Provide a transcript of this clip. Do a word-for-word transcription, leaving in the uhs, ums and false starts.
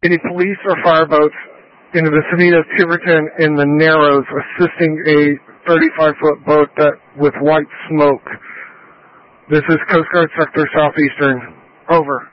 Any police or fire boats in the vicinity of Tiverton in the Narrows assisting a thirty-five foot boat that with white smoke. This is Coast Guard Sector Southeastern. Over.